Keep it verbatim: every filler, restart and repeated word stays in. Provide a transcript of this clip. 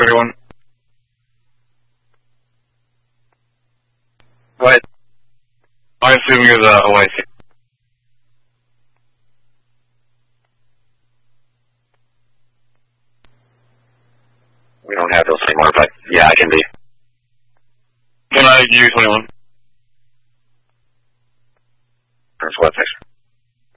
thirty-one. Go ahead. I assume you're the O I C. We don't have those anymore, but yeah, I can be. Can I use twenty-one? That's what, thanks.